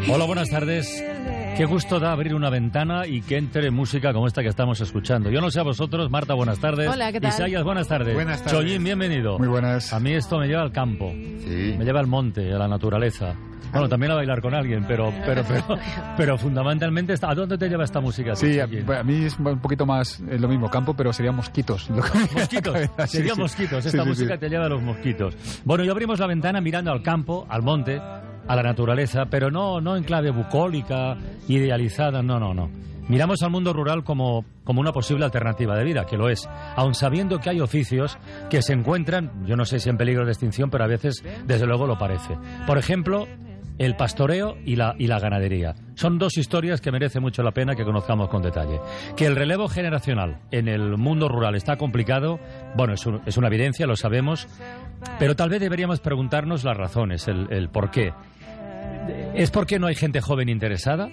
Hola, buenas tardes. Qué gusto da abrir una ventana y que entre música como esta que estamos escuchando. Yo no sé a vosotros, Marta, buenas tardes. Hola, ¿qué tal? Isaías, buenas tardes. Buenas tardes. Chollín, bienvenido. Muy buenas. A mí esto me lleva al campo, Sí. me lleva al monte, a la naturaleza. Bueno, también a bailar con alguien, pero fundamentalmente, ¿a dónde te lleva esta música? Sí, Chollín? a mí es un poquito más lo mismo, campo, pero serían mosquitos. Mosquitos, serían mosquitos. Esta música te lleva a los mosquitos. Bueno, y abrimos la ventana mirando al campo, al monte, a la naturaleza, pero no en clave bucólica, idealizada, no. Miramos al mundo rural como una posible alternativa de vida, que lo es, aun sabiendo que hay oficios que se encuentran, yo no sé si en peligro de extinción, pero a veces, desde luego, lo parece. Por ejemplo, el pastoreo y la ganadería. Son dos historias que merece mucho la pena que conozcamos con detalle. Que el relevo generacional en el mundo rural está complicado, bueno, es una evidencia, lo sabemos, pero tal vez deberíamos preguntarnos las razones, el por qué. ¿Es porque no hay gente joven interesada?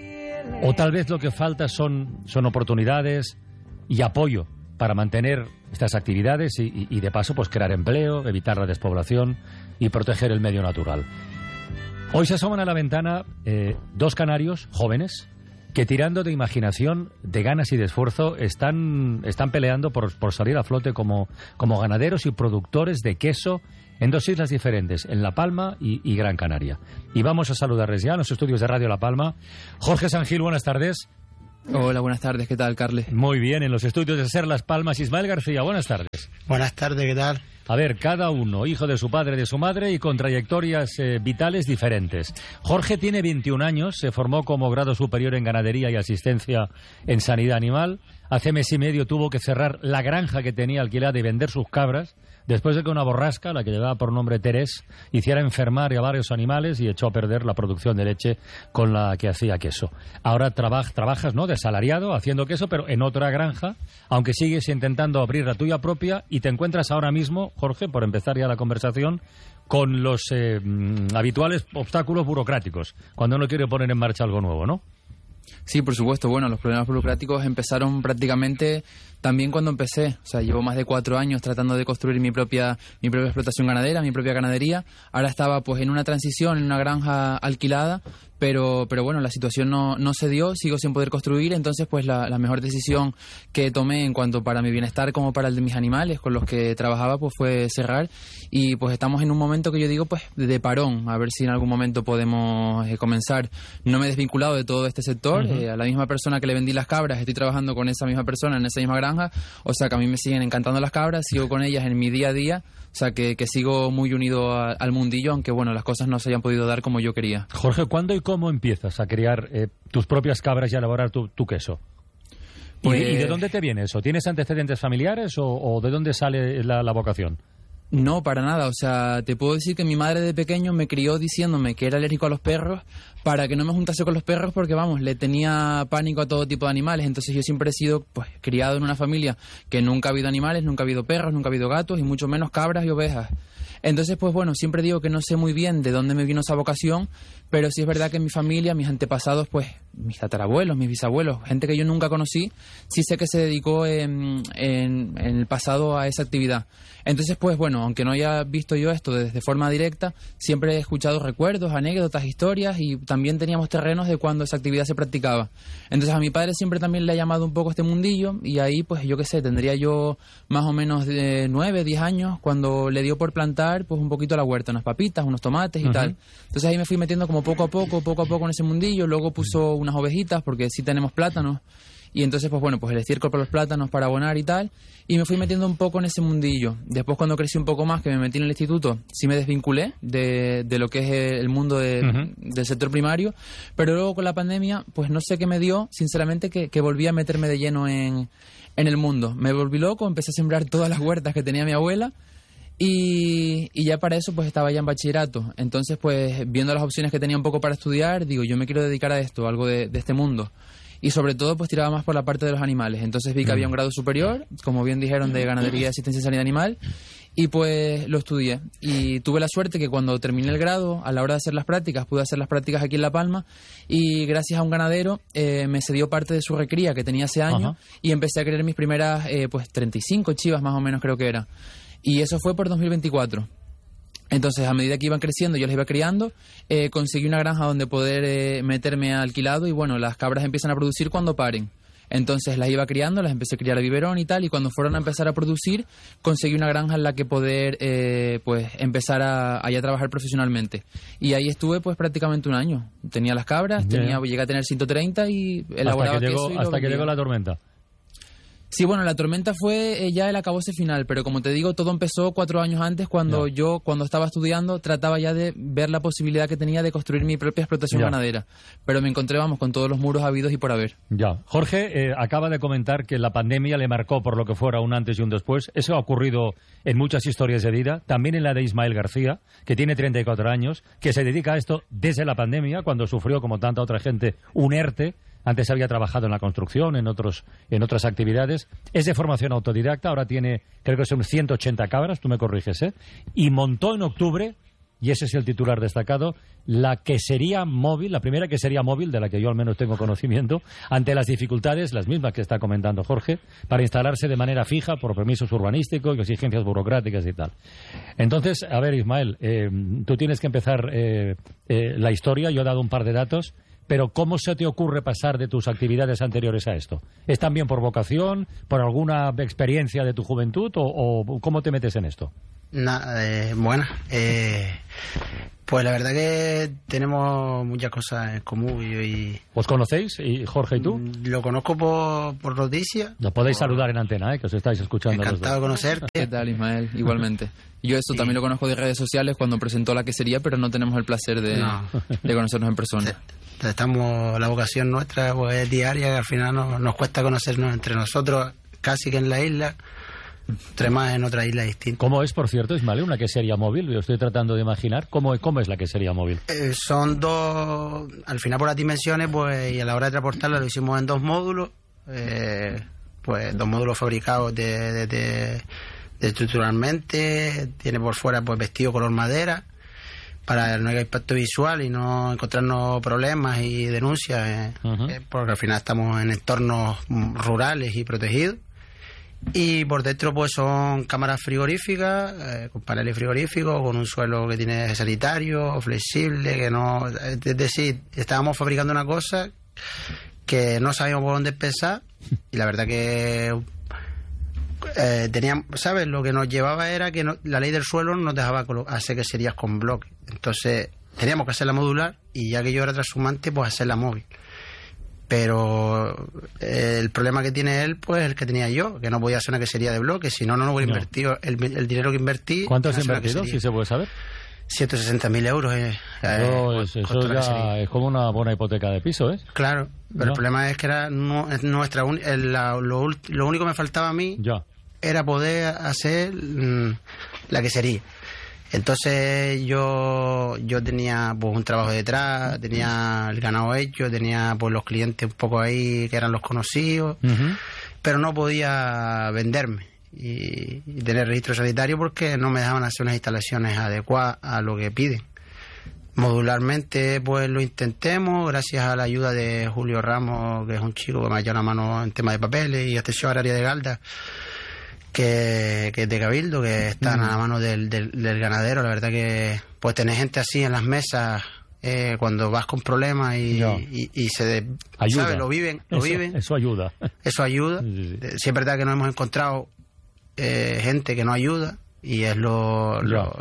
¿O tal vez lo que falta son oportunidades y apoyo para mantener estas actividades y de paso pues crear empleo, evitar la despoblación y proteger el medio natural? Hoy se asoman a la ventana dos canarios jóvenes que, tirando de imaginación, de ganas y de esfuerzo, están peleando por salir a flote como ganaderos y productores de queso en dos islas diferentes, en La Palma y Gran Canaria. Y vamos a saludarles ya en los estudios de Radio La Palma. Jorge Sangil, buenas tardes. Hola, buenas tardes, ¿qué tal, Carles? Muy bien, en los estudios de Ser Las Palmas, Ismael García, buenas tardes. Buenas tardes, ¿qué tal? A ver, cada uno, hijo de su padre y de su madre y con trayectorias vitales diferentes. Jorge tiene 21 años, se formó como grado superior en ganadería y asistencia en sanidad animal. Hace mes y medio tuvo que cerrar la granja que tenía alquilada y vender sus cabras, después de que una borrasca, la que llevaba por nombre Terés, hiciera enfermar a varios animales y echó a perder la producción de leche con la que hacía queso. Ahora trabajas, ¿no?, de asalariado haciendo queso, pero en otra granja, aunque sigues intentando abrir la tuya propia, y te encuentras ahora mismo, Jorge, por empezar ya la conversación, con los habituales obstáculos burocráticos, cuando uno quiere poner en marcha algo nuevo, ¿no? Sí, por supuesto. Bueno, los problemas burocráticos empezaron prácticamente también cuando empecé. O sea, llevo más de 4 años tratando de construir mi propia explotación ganadera, mi propia ganadería. Ahora estaba pues en una transición, en una granja alquilada, pero bueno, la situación no se dio, sigo sin poder construir. Entonces pues la mejor decisión que tomé en cuanto para mi bienestar como para el de mis animales con los que trabajaba pues fue cerrar. Y pues estamos en un momento que yo digo pues de parón, a ver si en algún momento podemos comenzar. No me he desvinculado de todo este sector. A la misma persona que le vendí las cabras estoy trabajando con esa misma persona en esa misma granja, o sea que a mí me siguen encantando las cabras, sigo con ellas en mi día a día, o sea que sigo muy unido al mundillo, aunque bueno, las cosas no se hayan podido dar como yo quería. Jorge, ¿cuándo y cómo empiezas a criar tus propias cabras y a elaborar tu queso? Pues... ¿Y de dónde te viene eso? ¿Tienes antecedentes familiares o de dónde sale la vocación? No, para nada. O sea, te puedo decir que mi madre de pequeño me crió diciéndome que era alérgico a los perros para que no me juntase con los perros porque, vamos, le tenía pánico a todo tipo de animales. Entonces yo siempre he sido, pues, criado en una familia que nunca ha habido animales, nunca ha habido perros, nunca ha habido gatos y mucho menos cabras y ovejas. Entonces, pues bueno, siempre digo que no sé muy bien de dónde me vino esa vocación, pero sí es verdad que en mi familia, mis antepasados, pues, mis tatarabuelos, mis bisabuelos, gente que yo nunca conocí, sí sé que se dedicó en el pasado a esa actividad. Entonces, pues bueno, aunque no haya visto yo esto de forma directa, siempre he escuchado recuerdos, anécdotas, historias y también teníamos terrenos de cuando esa actividad se practicaba. Entonces a mi padre siempre también le ha llamado un poco este mundillo y ahí, pues yo qué sé, tendría yo más o menos de 9, 10 años cuando le dio por plantar pues un poquito la huerta, unas papitas, unos tomates y tal. Entonces ahí me fui metiendo como poco a poco en ese mundillo, luego puso unas ovejitas porque sí tenemos plátanos. Y entonces, pues bueno, pues el estiércol para los plátanos para abonar y tal. Y me fui metiendo un poco en ese mundillo. Después, cuando crecí un poco más, que me metí en el instituto, sí me desvinculé de lo que es el mundo del sector primario. Pero luego con la pandemia, pues no sé qué me dio, sinceramente, que volví a meterme de lleno en el mundo. Me volví loco, empecé a sembrar todas las huertas que tenía mi abuela. Y ya para eso pues estaba ya en bachillerato. Entonces, pues viendo las opciones que tenía un poco para estudiar, digo, yo me quiero dedicar a esto, algo de este mundo. Y sobre todo pues tiraba más por la parte de los animales. Entonces vi que había un grado superior, como bien dijeron, de ganadería, asistencia y sanidad animal, y pues lo estudié. Y tuve la suerte que cuando terminé el grado, a la hora de hacer las prácticas, pude hacer las prácticas aquí en La Palma, y gracias a un ganadero me cedió parte de su recría que tenía ese año, y empecé a criar mis primeras pues 35 chivas más o menos creo que era. Y eso fue por 2024. Entonces, a medida que iban creciendo, yo las iba criando, conseguí una granja donde poder meterme alquilado y bueno, las cabras empiezan a producir cuando paren. Entonces las iba criando, las empecé a criar a biberón y tal, y cuando fueron a empezar a producir, conseguí una granja en la que poder pues empezar a trabajar profesionalmente. Y ahí estuve pues prácticamente un año. Tenía las cabras, llegué a tener 130 y elaboraba queso. Hasta que llegó la tormenta. Sí, bueno, la tormenta fue ya el acabose final, pero como te digo, todo empezó 4 años antes cuando cuando estaba estudiando, trataba ya de ver la posibilidad que tenía de construir mi propia explotación ganadera. Pero me encontré, con todos los muros habidos y por haber. Ya. Jorge acaba de comentar que la pandemia le marcó por lo que fuera un antes y un después. Eso ha ocurrido en muchas historias de vida, también en la de Ismael García, que tiene 34 años, que se dedica a esto desde la pandemia, cuando sufrió, como tanta otra gente, un ERTE. Antes había trabajado en la construcción, en otras actividades. Es de formación autodidacta, ahora tiene, creo que son 180 cabras, tú me corriges, y montó en octubre, y ese es el titular destacado, la quesería móvil, la primera quesería móvil, de la que yo al menos tengo conocimiento, ante las dificultades, las mismas que está comentando Jorge, para instalarse de manera fija por permisos urbanísticos y exigencias burocráticas y tal. Entonces, a ver, Ismael, tú tienes que empezar la historia, yo he dado un par de datos. Pero ¿cómo se te ocurre pasar de tus actividades anteriores a esto? ¿Es también por vocación, por alguna experiencia de tu juventud o cómo te metes en esto? Pues la verdad que tenemos muchas cosas en común. ¿Os conocéis, Jorge y tú? Lo conozco por noticias. Lo podéis saludar en antena, que os estáis escuchando. Encantado de conocerte. ¿Qué tal, Ismael? Igualmente. Yo esto también lo conozco de redes sociales cuando presentó la quesería, pero no tenemos el placer de conocernos en persona. La vocación nuestra pues, es diaria, que al final nos cuesta conocernos entre nosotros, casi que en la isla, entre más en otra isla distinta. ¿Cómo es, por cierto, Ismael, una quesería móvil? Yo estoy tratando de imaginar. ¿Cómo es la quesería móvil? Son dos, al final por las dimensiones, pues y a la hora de transportarla lo hicimos en 2 módulos, pues 2 módulos fabricados de estructuralmente, tiene por fuera pues vestido color madera, para no haya impacto visual y no encontrarnos problemas y denuncias, porque al final estamos en entornos rurales y protegidos. Y por dentro pues son cámaras frigoríficas, con paneles frigoríficos, con un suelo que tiene sanitario, flexible, que no... Es decir, estábamos fabricando una cosa que no sabíamos por dónde empezar, y la verdad que... teníamos, ¿sabes? Lo que nos llevaba era que la ley del suelo nos dejaba hacer queserías con bloques. Entonces teníamos que hacerla modular y ya que yo era transhumante, pues hacerla móvil. Pero el problema que tiene él, pues el que tenía yo, que no podía hacer una quesería de bloques, si no hubiera invertido el dinero que invertí. ¿Cuánto has invertido, si se puede saber? 160.000 euros. Eso ya es como una buena hipoteca de piso, ¿eh? Claro, pero el problema es que era nuestra lo único que me faltaba a mí era poder hacer la quesería. Entonces yo tenía pues un trabajo detrás, tenía el ganado hecho, tenía pues los clientes un poco ahí que eran los conocidos, pero no podía venderme y tener registro sanitario porque no me dejaban hacer unas instalaciones adecuadas a lo que piden. Modularmente pues lo intentemos, gracias a la ayuda de Julio Ramos, que es un chico que me ha echado la mano en tema de papeles, y Atención Agraria de Galda, que es de Cabildo, que están a la mano del ganadero. La verdad que pues tener gente así en las mesas cuando vas con problemas y se ayuda. ¿Sabes? Lo viven. Eso ayuda. Eso ayuda. Sí. Sí, es verdad que no hemos encontrado gente que nos ayuda, y es lo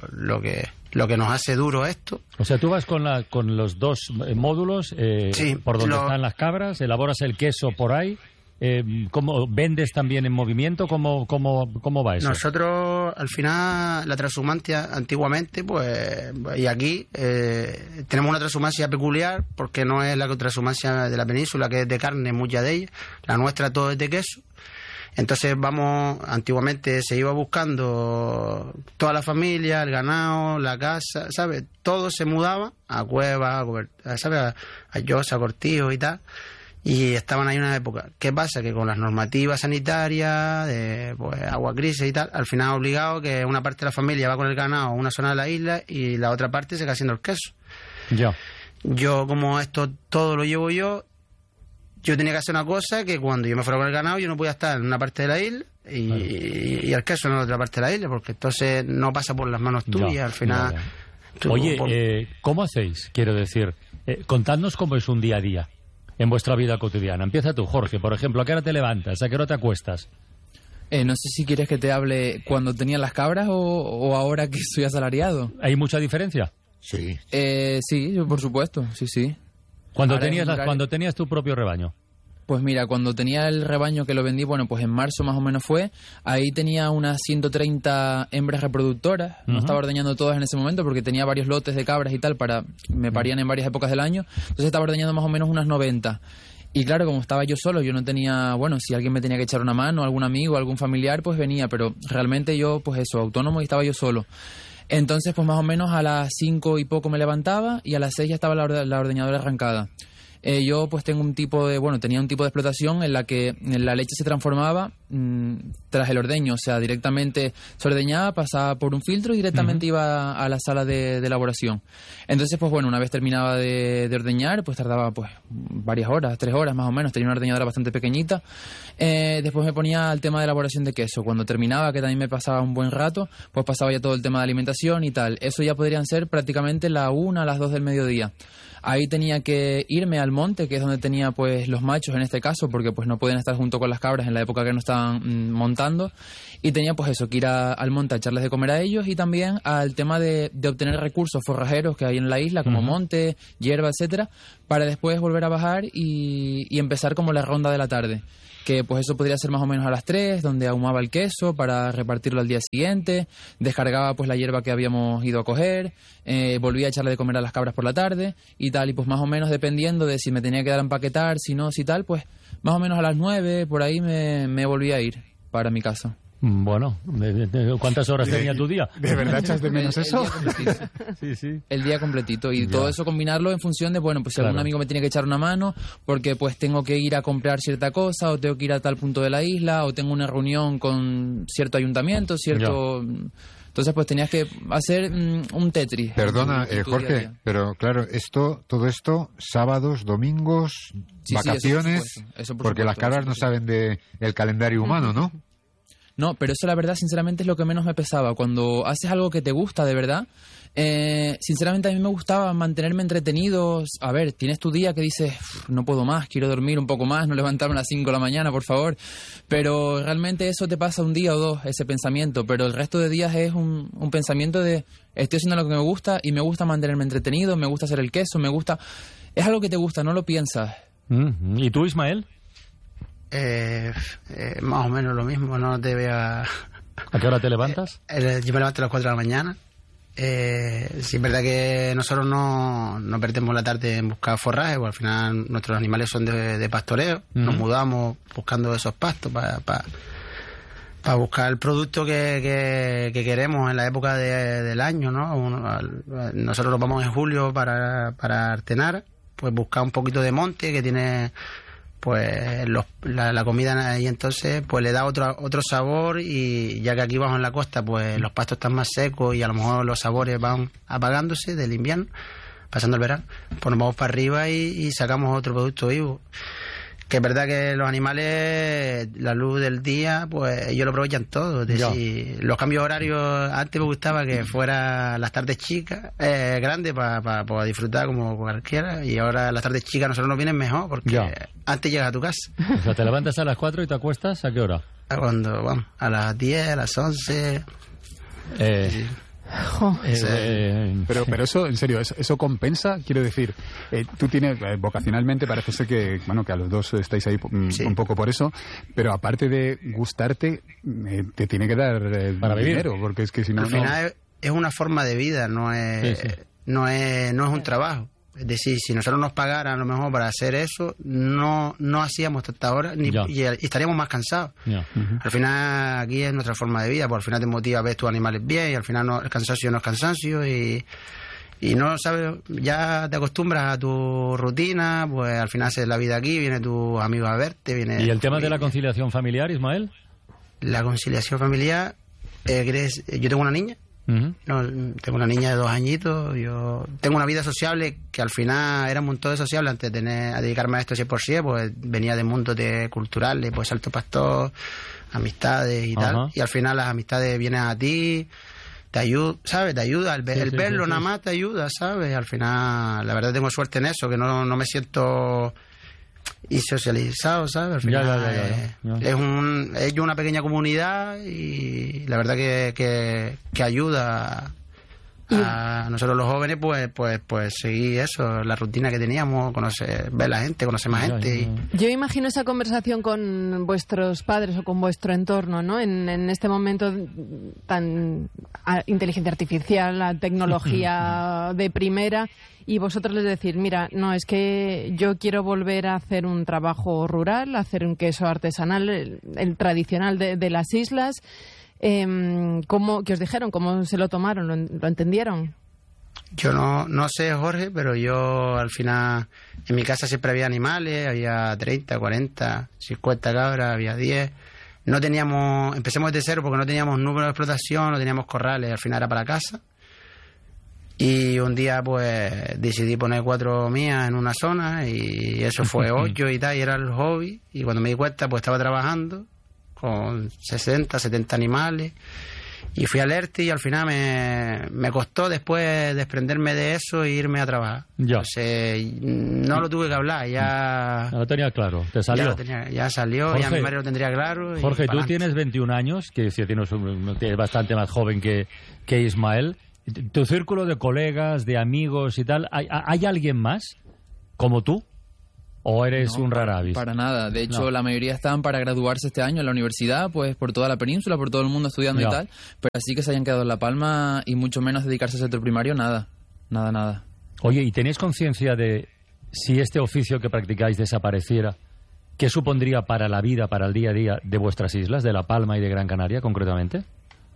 que nos hace duro esto. O sea, tú vas con los 2 módulos por donde están las cabras, elaboras el queso por ahí. ¿Cómo vendes también en movimiento? ¿Cómo va eso? Nosotros, al final, la transhumancia antiguamente, pues, y aquí tenemos una transhumancia peculiar, porque no es la transhumancia de la península, que es de carne, mucha de ella. La nuestra todo es de queso. Entonces antiguamente se iba buscando toda la familia, el ganado, la casa, ¿sabes? Todo se mudaba a Cuevas, ¿sabes? A Llosa, Cortijo y tal. Y estaban ahí una época. ¿Qué pasa? Que con las normativas sanitarias, de pues, agua crisis y tal, al final ha obligado que una parte de la familia va con el ganado a una zona de la isla y la otra parte se queda haciendo el queso. Yo, como esto todo lo llevo yo tenía que hacer una cosa, que cuando yo me fuera con el ganado yo no podía estar en una parte de la isla y el queso en otra parte de la isla, porque entonces no pasa por las manos tuyas, al final... Oye, ¿cómo hacéis? Quiero decir, contadnos cómo es un día a día en vuestra vida cotidiana. Empieza tú, Jorge, por ejemplo, ¿a qué hora te levantas? ¿A qué hora te acuestas? No sé si quieres que te hable cuando tenía las cabras o ahora que soy asalariado. ¿Hay mucha diferencia? Sí. Sí, por supuesto, sí. Cuando tenías tu propio rebaño. Pues mira, cuando tenía el rebaño que lo vendí, bueno, pues en marzo más o menos fue, ahí tenía unas 130 hembras reproductoras, no estaba ordeñando todas en ese momento porque tenía varios lotes de cabras y tal, me parían en varias épocas del año, entonces estaba ordeñando más o menos unas 90. Y claro, como estaba yo solo, yo no tenía, bueno, si alguien me tenía que echar una mano, algún amigo, algún familiar, pues venía, pero realmente yo, pues eso, autónomo y estaba yo solo. Entonces, pues más o menos a las 5 y poco me levantaba y a las 6 ya estaba la ordeñadora arrancada. Yo pues tenía un tipo de explotación en la que la leche se transformaba tras el ordeño, o sea, directamente se ordeñaba, pasaba por un filtro y directamente iba a la sala de elaboración. Entonces, pues bueno, una vez terminaba de ordeñar, pues tardaba pues varias horas, 3 horas más o menos, tenía una ordeñadora bastante pequeñita. Después me ponía al tema de elaboración de queso. Cuando terminaba, que también me pasaba un buen rato, pues pasaba ya todo el tema de alimentación y tal. Eso ya podrían ser prácticamente la 1 a las 2 del mediodía. Ahí tenía que irme al monte, que es donde tenía pues los machos en este caso, porque pues no podían estar junto con las cabras en la época que no estaban montando, y tenía pues eso, que ir al monte a echarles de comer a ellos y también al tema de obtener recursos forrajeros que hay en la isla, como monte, hierba, etcétera, para después volver a bajar y empezar como la ronda de la tarde. Que pues eso podría ser más o menos a las 3, donde ahumaba el queso para repartirlo al día siguiente, descargaba pues la hierba que habíamos ido a coger, volvía a echarle de comer a las cabras por la tarde y tal, y pues más o menos dependiendo de si me tenía que dar a empaquetar, si no, si tal, pues más o menos a las 9 por ahí me volvía a ir para mi casa. Bueno, ¿cuántas horas tenía tu día? ¿De verdad echas de menos eso? Sí. El día completito. Y todo eso combinarlo en función de, bueno, pues si algún amigo me tiene que echar una mano, porque pues tengo que ir a comprar cierta cosa, o tengo que ir a tal punto de la isla, o tengo una reunión con cierto ayuntamiento, Entonces pues tenías que hacer un Tetris. Perdona, Jorge, pero claro, todo esto, sábados, domingos, vacaciones, eso por porque supuesto, las cabras no saben del calendario humano, ¿no? No, pero eso la verdad, sinceramente, es lo que menos me pesaba. Cuando haces algo que te gusta de verdad, sinceramente a mí me gustaba mantenerme entretenido. A ver, tienes tu día que dices, no puedo más, quiero dormir un poco más, no levantarme a las 5 de la mañana, por favor. Pero realmente eso te pasa un día o dos, ese pensamiento. Pero el resto de días es un pensamiento de, estoy haciendo lo que me gusta y me gusta mantenerme entretenido, me gusta hacer el queso, me gusta... Es algo que te gusta, no lo piensas. ¿Y tú, Ismael? Más o menos lo mismo, no te voy a... ¿A qué hora te levantas? Yo me levanto a las 4 de la mañana. Sí, es verdad que nosotros no perdemos la tarde en buscar forraje, porque al final nuestros animales son de pastoreo. Nos mudamos buscando esos pastos para buscar el producto que queremos en la época del año, ¿no? Nosotros nos vamos en julio para Artenara, pues buscar un poquito de monte que tiene... pues la comida, y entonces pues le da otro sabor, y ya que aquí bajo en la costa pues los pastos están más secos y a lo mejor los sabores van apagándose del invierno, pasando el verano, pues nos vamos para arriba y sacamos otro producto vivo. Que es verdad que los animales, la luz del día, pues ellos lo aprovechan todo. Es decir, los cambios horarios, antes me gustaba que fuera las tardes chicas, grandes, para poder disfrutar como cualquiera, y ahora las tardes chicas a nosotros nos vienen mejor, porque antes llegas a tu casa. O sea, te levantas a las 4 y te acuestas, ¿a qué hora? A las 10, a las 11... Sí. Pero eso, en serio, eso compensa, quiero decir, tú tienes, vocacionalmente parece ser que, bueno, que a los dos estáis ahí un poco por eso, pero aparte de gustarte, te tiene que dar para dinero, porque es que si no... Al final es una forma de vida, no es un trabajo. Es decir, si nosotros nos pagaran a lo mejor para hacer eso, no hacíamos tantas horas y estaríamos más cansados. Al final aquí es nuestra forma de vida, porque al final te motiva a ver tus animales bien, y al final el cansancio no es cansancio, y no sabes, ya te acostumbras a tu rutina, pues al final haces la vida aquí, vienen tus amigos a verte. ¿Y el tema de la conciliación familiar, Ismael? La conciliación familiar, yo tengo una niña. No, tengo una niña de 2 añitos. Yo tengo una vida sociable que al final era un montón de sociable antes de dedicarme a esto 100%, pues venía de mundos culturales, pues Alto Pastor, amistades y tal. Y al final las amistades vienen a ti, te ayuda, ¿sabes? Te ayuda, el verlo nada más te ayuda, ¿sabes? Al final, la verdad tengo suerte en eso, que no me siento insocializado, ¿sabes? Al final es una pequeña comunidad y la verdad que ayuda a nosotros los jóvenes pues seguir eso, la rutina que teníamos, ver la gente, conocer más gente. Yo imagino esa conversación con vuestros padres o con vuestro entorno, ¿no? En este momento tan inteligencia artificial, la tecnología de primera, y vosotros les decís, mira, no, es que yo quiero volver a hacer un trabajo rural, hacer un queso artesanal, el tradicional de las islas. ¿Qué os dijeron? ¿Cómo se lo tomaron? ¿Lo entendieron? Yo no sé, Jorge, pero yo al final en mi casa siempre había animales, había 30, 40, 50 cabras, había 10. Empecemos desde cero porque no teníamos número de explotación, no teníamos corrales, al final era para casa. Y un día pues decidí poner 4 mías en una zona y eso fue 8 y tal, y era el hobby. Y cuando me di cuenta pues estaba trabajando con 60, 70 animales y fui alerta y al final me costó después desprenderme de eso e irme a trabajar. Entonces no lo tuve que hablar, ya lo tenía claro, te salió. Ya salió, Jorge, ya mi madre lo tendría claro. Jorge, tú tienes 21 años, que si tienes bastante más joven que Ismael. ¿Tu círculo de colegas, de amigos y tal, hay alguien más como tú? ¿O eres un rara avis? Para nada. De hecho, la mayoría están para graduarse este año en la universidad, pues por toda la península, por todo el mundo estudiando y tal. Pero así que se hayan quedado en La Palma y mucho menos dedicarse al sector primario, nada. Nada. Oye, ¿y tenéis conciencia de si este oficio que practicáis desapareciera, qué supondría para la vida, para el día a día de vuestras islas, de La Palma y de Gran Canaria concretamente?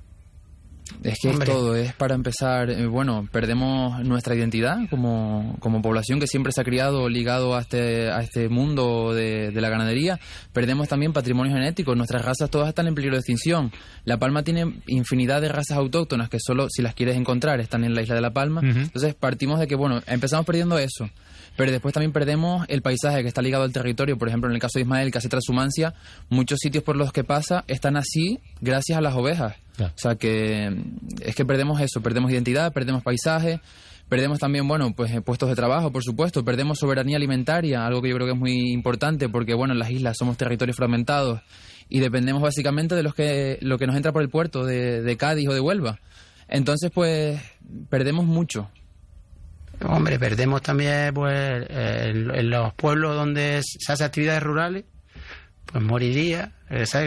Es que es todo, es para empezar, perdemos nuestra identidad como población que siempre se ha criado ligado a este mundo de la ganadería. Perdemos también patrimonio genético, nuestras razas todas están en peligro de extinción. La Palma tiene infinidad de razas autóctonas que solo si las quieres encontrar están en la isla de La Palma. Entonces partimos de que, empezamos perdiendo eso. Pero después también perdemos el paisaje que está ligado al territorio. Por ejemplo, en el caso de Ismael, que hace transhumancia, muchos sitios por los que pasa están así gracias a las ovejas. O sea que es que perdemos eso, perdemos identidad, perdemos paisaje, perdemos también, puestos de trabajo, por supuesto, perdemos soberanía alimentaria, algo que yo creo que es muy importante porque, en las islas somos territorios fragmentados y dependemos básicamente de lo que nos entra por el puerto de Cádiz o de Huelva. Entonces, pues, perdemos mucho. Hombre, perdemos también, en los pueblos donde se hacen actividades rurales, pues moriría, ¿sabes?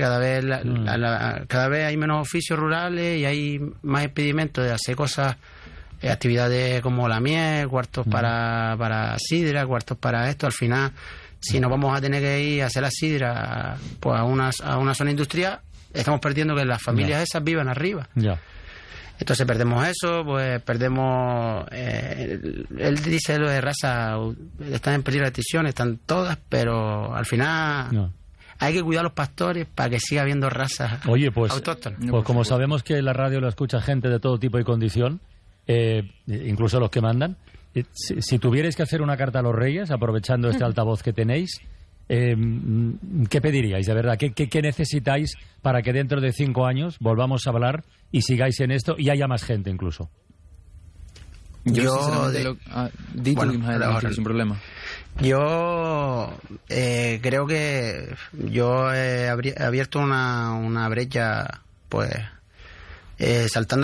Cada vez hay menos oficios rurales y hay más impedimentos de hacer cosas, actividades como la miel, cuartos para sidra, cuartos para esto. Al final, si nos vamos a tener que ir a hacer la sidra pues a una zona industrial, estamos perdiendo que las familias esas vivan arriba. Entonces perdemos eso, pues perdemos... él dice lo de raza, están en peligro de extinción, están todas, pero al final hay que cuidar a los pastores para que siga habiendo razas autóctonas. Pues como sabemos que la radio la escucha gente de todo tipo y condición, incluso los que mandan, si tuvierais que hacer una carta a los reyes, aprovechando este altavoz que tenéis... ¿qué pediríais, de verdad? ¿Qué necesitáis para que dentro de 5 años volvamos a hablar y sigáis en esto y haya más gente incluso? Sin problema. Yo creo que yo he abierto una brecha, pues he saltado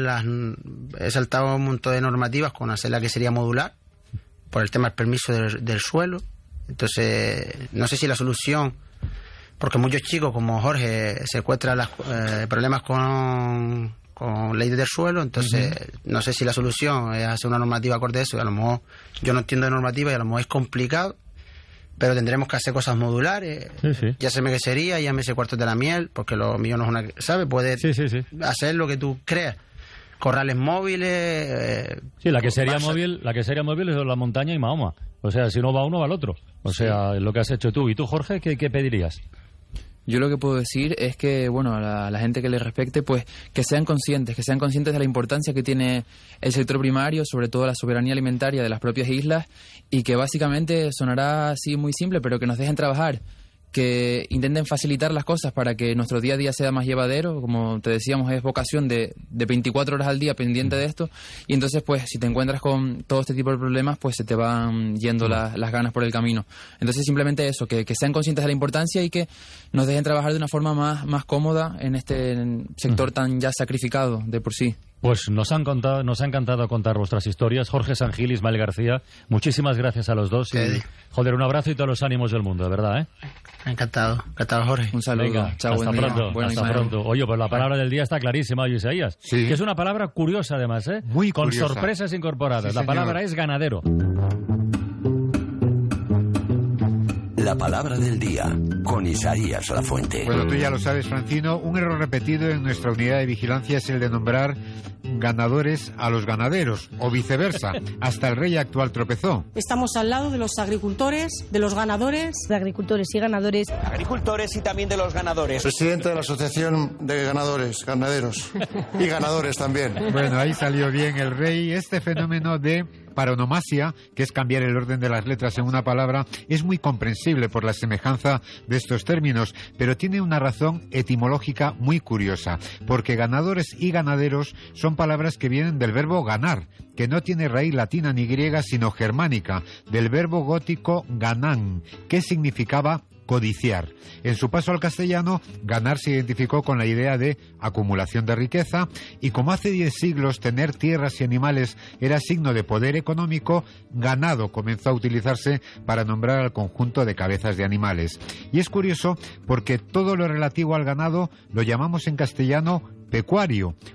un montón de normativas con hacer la que sería modular por el tema del permiso del suelo. Entonces, no sé si la solución, porque muchos chicos como Jorge se encuentran problemas con leyes del suelo, entonces no sé si la solución es hacer una normativa acorde a eso, y a lo mejor yo no entiendo de normativa y a lo mejor es complicado, pero tendremos que hacer cosas modulares. Ya sé qué sería, ya me sé cuartos de la miel, porque lo mío no es una... ¿Sabes? Puedes hacer lo que tú creas. Corrales móviles... la que sería móvil es la montaña y Mahoma. O sea, si no va uno, va el otro. O sea, lo que has hecho tú. ¿Y tú, Jorge, qué pedirías? Yo lo que puedo decir es que, bueno, a la gente que le respecte, pues que sean conscientes de la importancia que tiene el sector primario, sobre todo la soberanía alimentaria de las propias islas, y que básicamente sonará así muy simple, pero que nos dejen trabajar, que intenten facilitar las cosas para que nuestro día a día sea más llevadero. Como te decíamos, es vocación de 24 horas al día pendiente de esto, y entonces pues si te encuentras con todo este tipo de problemas, pues se te van yendo las ganas por el camino. Entonces simplemente eso, que sean conscientes de la importancia y que nos dejen trabajar de una forma más cómoda en este sector tan ya sacrificado de por sí. Pues nos ha encantado contar vuestras historias. Jorge Sangil, Ismael García, muchísimas gracias a los dos. Y, joder, un abrazo y todos los ánimos del mundo, de verdad, ¿eh? Encantado, Jorge. Un saludo. Venga, chao, hasta pronto. Hasta pronto. Oye, pues la palabra del día está clarísima, oye, Isaías. Sí. Que es una palabra curiosa, además, ¿eh? Muy con curiosa. Sorpresas incorporadas. Sí, la palabra es ganadero. La palabra del día, con Isaías Lafuente. Bueno, tú ya lo sabes, Francino, un error repetido en nuestra unidad de vigilancia es el de nombrar ganadores a los ganaderos, o viceversa. Hasta el rey actual tropezó. Estamos al lado de los agricultores, de los ganadores. De agricultores y ganadores. Agricultores y también de los ganadores. Presidente de la Asociación de Ganadores, Ganaderos y ganadores también. Bueno, ahí salió bien el rey. Este fenómeno de paronomasia, que es cambiar el orden de las letras en una palabra, es muy comprensible por la semejanza de estos términos, pero tiene una razón etimológica muy curiosa, porque ganadores y ganaderos son palabras que vienen del verbo ganar, que no tiene raíz latina ni griega, sino germánica, del verbo gótico ganan, que significaba codiciar. En su paso al castellano, ganar se identificó con la idea de acumulación de riqueza, y como hace 10 siglos tener tierras y animales era signo de poder económico, ganado comenzó a utilizarse para nombrar al conjunto de cabezas de animales. Y es curioso porque todo lo relativo al ganado lo llamamos en castellano pecuario,